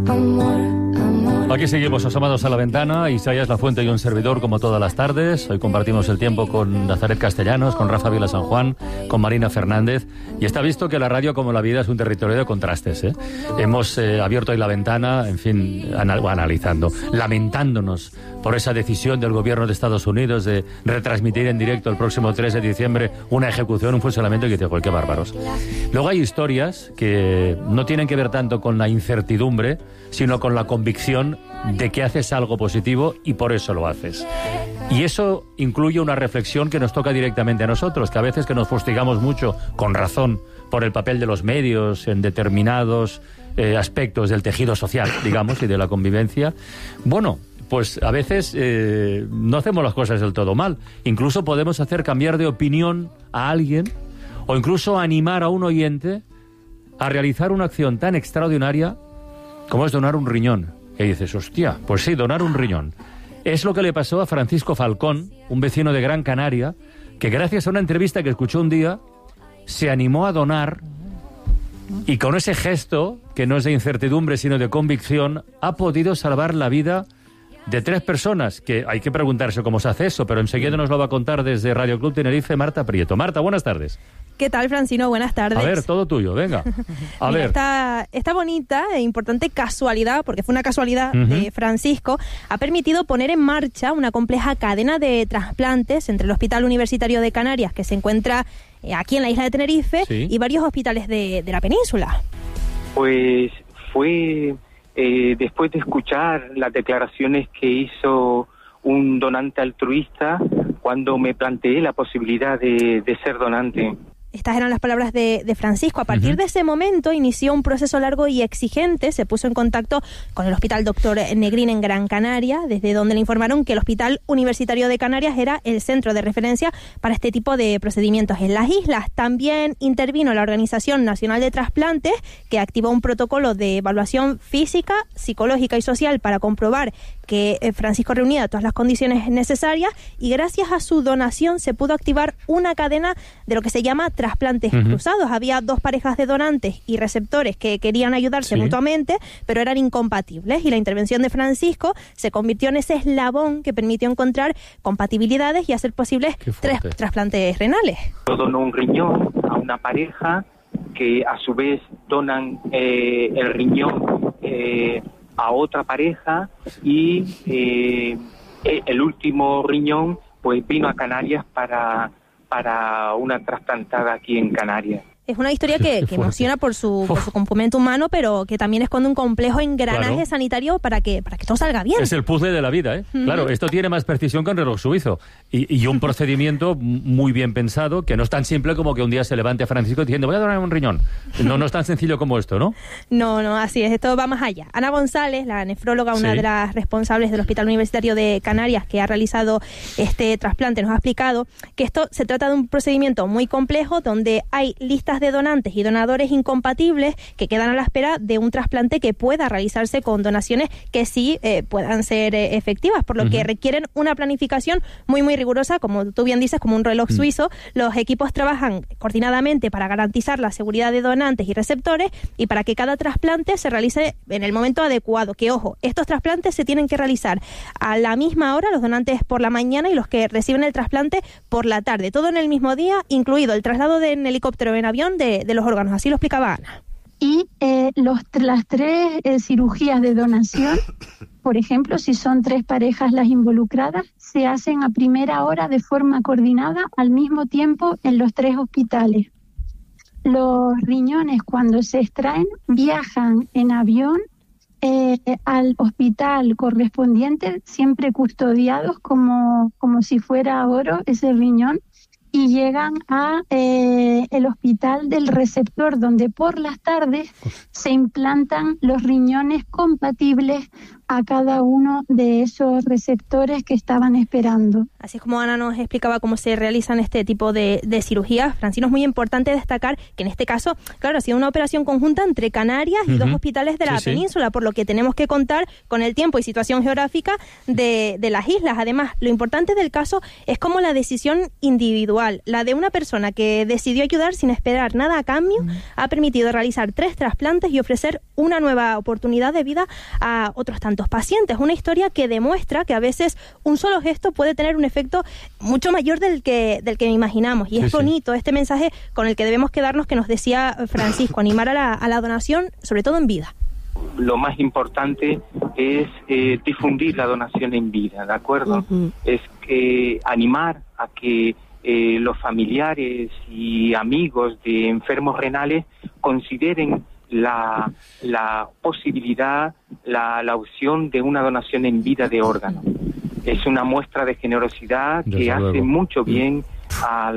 Aquí seguimos asomados a la ventana, Isaías Lafuente y un servidor como todas las tardes. Hoy compartimos el tiempo con Nazaret Castellanos, con Rafa Vila San Juan, con Marina Fernández. Y está visto que la radio, como la vida, es un territorio de contrastes, ¿eh? Hemos abierto hoy la ventana, en fin, analizando, lamentándonos por esa decisión del gobierno de Estados Unidos de retransmitir en directo el próximo 3 de diciembre una ejecución, un fusilamiento, que dice, ¡joder, qué bárbaros! Luego hay historias que no tienen que ver tanto con la incertidumbre, sino con la convicción de que haces algo positivo y por eso lo haces. Y eso incluye una reflexión que nos toca directamente a nosotros, que a veces que nos fustigamos mucho, con razón, por el papel de los medios en determinados aspectos del tejido social, digamos, y de la convivencia. Bueno, pues a veces no hacemos las cosas del todo mal. Incluso podemos hacer cambiar de opinión a alguien o incluso animar a un oyente a realizar una acción tan extraordinaria como es donar un riñón. Que dices, hostia, pues sí, donar un riñón. Es lo que le pasó a Francisco Falcón, un vecino de Gran Canaria, que gracias a una entrevista que escuchó un día, se animó a donar y con ese gesto, que no es de incertidumbre sino de convicción, ha podido salvar la vida de 3 personas, que hay que preguntarse cómo se hace eso, pero enseguida nos lo va a contar desde Radio Club Tenerife Marta Prieto. Marta, buenas tardes. ¿Qué tal, Francino? Buenas tardes. A ver, todo tuyo, venga. A ver. Esta bonita e importante casualidad, porque fue una casualidad de Francisco, ha permitido poner en marcha una compleja cadena de trasplantes entre el Hospital Universitario de Canarias, que se encuentra aquí en la isla de Tenerife, sí, y varios hospitales de la península. Pues fue después de escuchar las declaraciones que hizo un donante altruista cuando me planteé la posibilidad de ser donante. Estas eran las palabras de Francisco. A partir de ese momento inició un proceso largo y exigente. Se puso en contacto con el Hospital Dr. Negrín en Gran Canaria, desde donde le informaron que el Hospital Universitario de Canarias era el centro de referencia para este tipo de procedimientos en las islas. También intervino la Organización Nacional de Trasplantes, que activó un protocolo de evaluación física, psicológica y social para comprobar que Francisco reunía todas las condiciones necesarias, y gracias a su donación se pudo activar una cadena de lo que se llama trasplantes cruzados. Había 2 parejas de donantes y receptores que querían ayudarse mutuamente, pero eran incompatibles, y la intervención de Francisco se convirtió en ese eslabón que permitió encontrar compatibilidades y hacer posibles 3 trasplantes renales. Donó un riñón a una pareja que a su vez donan el riñón a otra pareja, y el último riñón pues vino a Canarias para una trasplantada aquí en Canarias. Es una historia que emociona por su componente humano, pero que también esconde un complejo engranaje sanitario para que todo salga bien. Es el puzzle de la vida, ¿eh? Claro, esto tiene más precisión que un reloj suizo. Y un procedimiento muy bien pensado, que no es tan simple como que un día se levante Francisco diciendo, voy a donar un riñón. No es tan sencillo como esto, ¿no? No, así es, esto va más allá. Ana González, la nefróloga, una de las responsables del Hospital Universitario de Canarias, que ha realizado este trasplante, nos ha explicado que esto se trata de un procedimiento muy complejo, donde hay listas de donantes y donadores incompatibles que quedan a la espera de un trasplante que pueda realizarse con donaciones que sí puedan ser efectivas, por lo que requieren una planificación muy rigurosa, como tú bien dices, como un reloj suizo. Los equipos trabajan coordinadamente para garantizar la seguridad de donantes y receptores y para que cada trasplante se realice en el momento adecuado. Que, ojo, estos trasplantes se tienen que realizar a la misma hora, los donantes por la mañana y los que reciben el trasplante por la tarde, todo en el mismo día, incluido el traslado en helicóptero o en avión de los órganos. Así lo explicaba Ana. Y las 3 cirugías de donación, por ejemplo, si son 3 parejas las involucradas, se hacen a primera hora de forma coordinada al mismo tiempo en los 3 hospitales. Los riñones, cuando se extraen, viajan en avión al hospital correspondiente, siempre custodiados como si fuera oro ese riñón, y llegan a el hospital del receptor, donde por las tardes se implantan los riñones compatibles a cada uno de esos receptores que estaban esperando. Así es como Ana nos explicaba cómo se realizan este tipo de cirugías. Francino, es muy importante destacar que en este caso, claro, ha sido una operación conjunta entre Canarias y 2 hospitales de la península, por lo que tenemos que contar con el tiempo y situación geográfica de las islas. Además, lo importante del caso es cómo la decisión individual individual, la de una persona que decidió ayudar sin esperar nada a cambio, ha permitido realizar 3 trasplantes y ofrecer una nueva oportunidad de vida a otros tantos pacientes. Una historia que demuestra que a veces un solo gesto puede tener un efecto mucho mayor del que imaginamos. Y es bonito este mensaje con el que debemos quedarnos, que nos decía Francisco, animar a la donación, sobre todo en vida. Lo más importante es difundir la donación en vida, ¿de acuerdo? Es que animar a que los familiares y amigos de enfermos renales consideren la posibilidad, la opción de una donación en vida de órganos. Es una muestra de generosidad que hace mucho bien a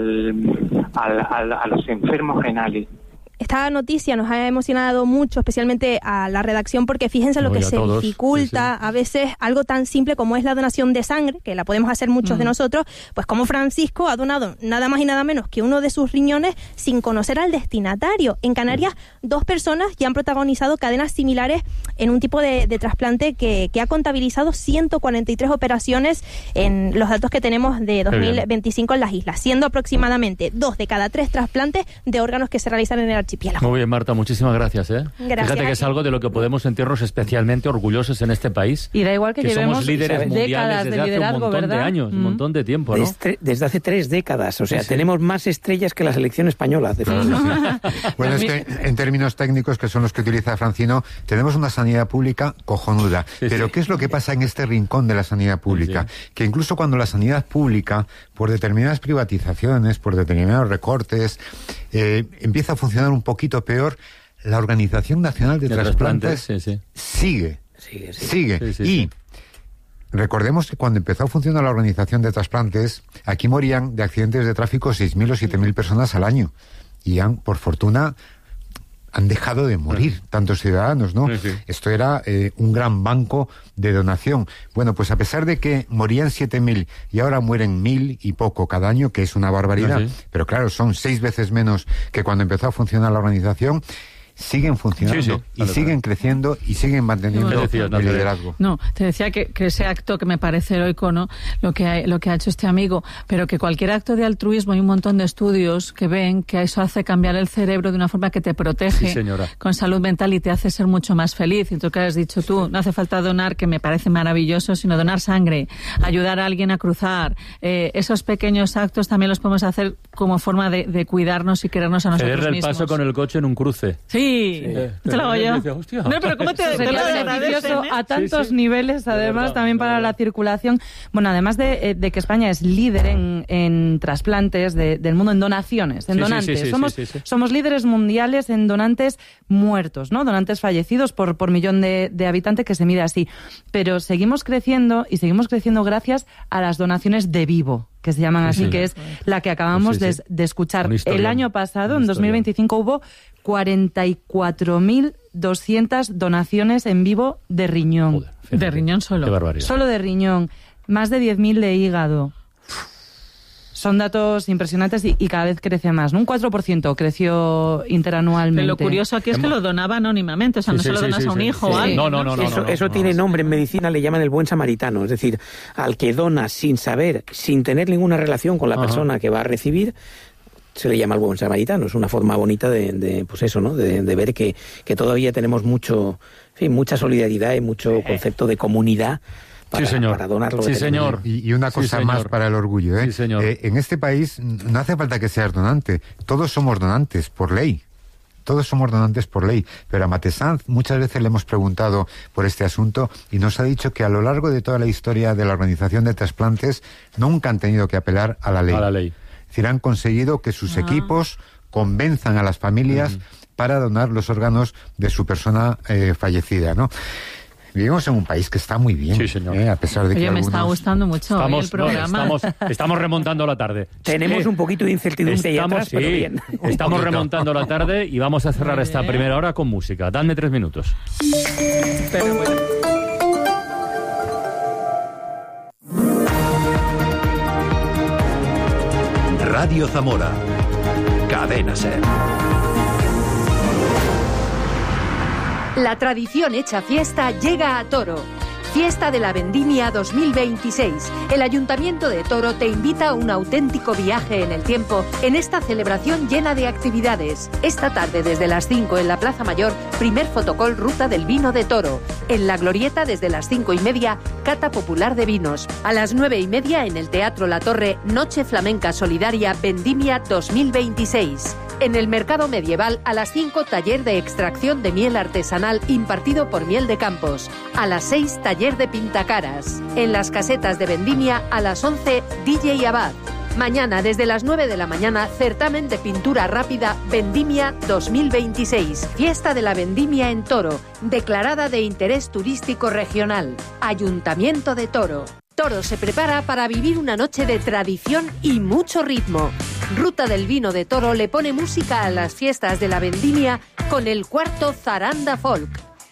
los enfermos renales. Esta noticia nos ha emocionado mucho, especialmente a la redacción, porque fíjense lo que se dificulta a veces algo tan simple como es la donación de sangre, que la podemos hacer muchos de nosotros, pues como Francisco ha donado nada más y nada menos que uno de sus riñones sin conocer al destinatario. En Canarias, 2 personas ya han protagonizado cadenas similares en un tipo de trasplante que ha contabilizado 143 operaciones en los datos que tenemos de 2025 en las islas, siendo aproximadamente 2 de cada 3 trasplantes de órganos que se realizan en el archipiélago. Muy bien, Marta, muchísimas gracias. Gracias. Fíjate que es algo de lo que podemos sentirnos especialmente orgullosos en este país. Y da igual que llevemos somos líderes mundiales desde hace un montón de años, un montón de tiempo, ¿no? Desde hace 3 décadas, o sea, tenemos más estrellas que la selección española. Bueno, es que en términos técnicos, que son los que utiliza Francino, tenemos una sanidad pública cojonuda. Pero ¿qué es lo que pasa en este rincón de la sanidad pública? Que incluso cuando la sanidad pública, por determinadas privatizaciones, por determinados recortes, empieza a funcionar un poquito peor, la Organización Nacional de Trasplantes sigue. Y recordemos que cuando empezó a funcionar la Organización de Trasplantes, aquí morían de accidentes de tráfico 6.000 o 7.000 personas al año. Y por fortuna, han dejado de morir tantos ciudadanos, ¿no? Esto era un gran banco de donación. Bueno, pues a pesar de que morían 7.000 y ahora mueren 1.000 y poco cada año, que es una barbaridad, pero claro, son 6 veces menos que cuando empezó a funcionar la organización, siguen funcionando siguen creciendo y siguen manteniendo el liderazgo. No, te decía que ese acto que me parece heroico, ¿no? Lo que ha hecho este amigo, pero que cualquier acto de altruismo, hay un montón de estudios que ven que eso hace cambiar el cerebro de una forma que te protege con salud mental y te hace ser mucho más feliz. Y tú que has dicho tú, no hace falta donar, que me parece maravilloso, sino donar sangre, ayudar a alguien a cruzar. Esos pequeños actos también los podemos hacer como forma de cuidarnos y querernos a nosotros mismos. Cederle el paso con el coche en un cruce. Sí, te lo hago yo. No, pero ¿cómo te sería beneficioso a tantos niveles, además, también para la circulación? Bueno, además de que España es líder en trasplantes del mundo, en donaciones, en donantes. Somos líderes mundiales en donantes muertos, ¿no? Donantes fallecidos por millón de habitantes, que se mide así. Pero seguimos creciendo, y seguimos creciendo gracias a las donaciones de vivo, que se llaman así, que es la que acabamos de escuchar. El año pasado, en 2025, hubo 44.200 donaciones en vivo de riñón. Joder, de riñón solo. Qué barbaridad. Solo de riñón. Más de 10.000 de hígado. Son datos impresionantes y cada vez crece más, ¿no? Un 4% creció interanualmente. Pero lo curioso aquí es que lo donaba anónimamente, o sea, no se lo donas a un hijo o algo. No. Eso tiene nombre en medicina, le llaman el buen samaritano, es decir, al que dona sin saber, sin tener ninguna relación con la persona que va a recibir, se le llama el buen samaritano. Es una forma bonita de pues eso, ¿no? De ver que todavía tenemos mucha solidaridad y mucho concepto de comunidad para donarlo. Sí, señor. Y una cosa más para el orgullo, ¿eh? Sí, señor. En este país no hace falta que seas donante. Todos somos donantes por ley. Todos somos donantes por ley. Pero a Matesanz muchas veces le hemos preguntado por este asunto y nos ha dicho que a lo largo de toda la historia de la Organización de Trasplantes nunca han tenido que apelar a la ley. A la ley. Es decir, han conseguido que sus equipos convenzan a las familias para donar los órganos de su persona fallecida, ¿no? Vivimos en un país que está muy bien, a pesar de que me está gustando mucho el programa. Estamos remontando la tarde. Tenemos un poquito de incertidumbre ahí atrás, pero bien. Estamos remontando la tarde y vamos a cerrar esta primera hora con música. Dadme 3 minutos. Pero bueno. Radio Zamora. Cadena SER. La tradición hecha fiesta llega a Toro. Fiesta de la Vendimia 2026. El Ayuntamiento de Toro te invita a un auténtico viaje en el tiempo en esta celebración llena de actividades. Esta tarde desde las 5 en la Plaza Mayor, primer fotocall Ruta del Vino de Toro. En la Glorieta desde las 5:30, cata popular de vinos. A las 9:30 en el Teatro La Torre, Noche Flamenca Solidaria Vendimia 2026. En el Mercado Medieval, a las 5, taller de extracción de miel artesanal impartido por Miel de Campos. A las 6, taller de pintacaras. En las casetas de Vendimia, a las 11, DJ Abad. Mañana, desde las 9 de la mañana, certamen de pintura rápida Vendimia 2026. Fiesta de la Vendimia en Toro, declarada de interés turístico regional. Ayuntamiento de Toro. Toro se prepara para vivir una noche de tradición y mucho ritmo. Ruta del Vino de Toro le pone música a las fiestas de la Vendimia con el cuarto Zaranda Folk.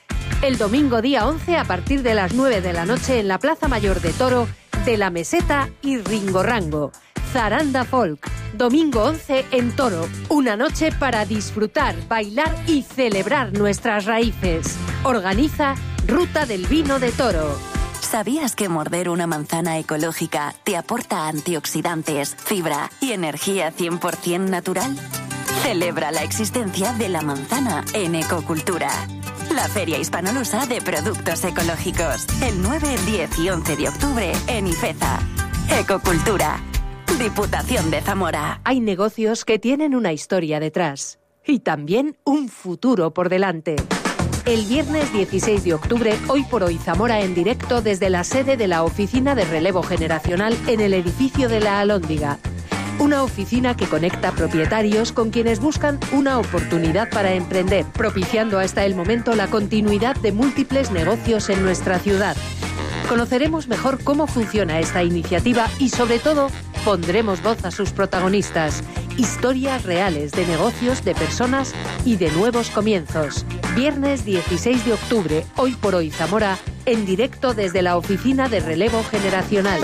El domingo día 11 a partir de las 9 de la noche en la Plaza Mayor de Toro, de la Meseta y Ringorrango. Zaranda Folk. Domingo 11 en Toro. Una noche para disfrutar, bailar y celebrar nuestras raíces. Organiza Ruta del Vino de Toro. ¿Sabías que morder una manzana ecológica te aporta antioxidantes, fibra y energía 100% natural? Celebra la existencia de la manzana en Ecocultura, la Feria Hispanolusa de Productos Ecológicos, el 9, 10 y 11 de octubre en Ifeza. Ecocultura, Diputación de Zamora. Hay negocios que tienen una historia detrás y también un futuro por delante. El viernes 16 de octubre, Hoy por Hoy Zamora en directo desde la sede de la Oficina de Relevo Generacional en el edificio de La Alhóndiga. Una oficina que conecta propietarios con quienes buscan una oportunidad para emprender, propiciando hasta el momento la continuidad de múltiples negocios en nuestra ciudad. Conoceremos mejor cómo funciona esta iniciativa y, sobre todo, pondremos voz a sus protagonistas. Historias reales de negocios, de personas y de nuevos comienzos. Viernes 16 de octubre, Hoy por Hoy Zamora, en directo desde la Oficina de Relevo Generacional.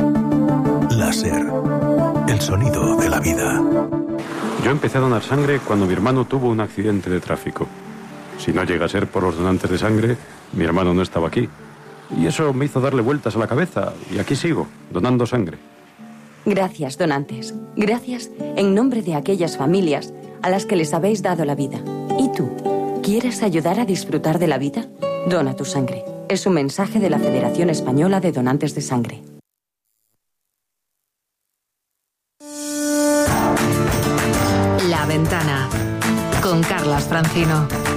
Láser, el sonido de la vida. Yo empecé a donar sangre cuando mi hermano tuvo un accidente de tráfico. Si no llega a ser por los donantes de sangre, mi hermano no estaba aquí. Y eso me hizo darle vueltas a la cabeza, y aquí sigo, donando sangre. Gracias, donantes. Gracias en nombre de aquellas familias a las que les habéis dado la vida. ¿Y tú? ¿Quieres ayudar a disfrutar de la vida? Dona tu sangre. Es un mensaje de la Federación Española de Donantes de Sangre. La Ventana, con Carlas Francino.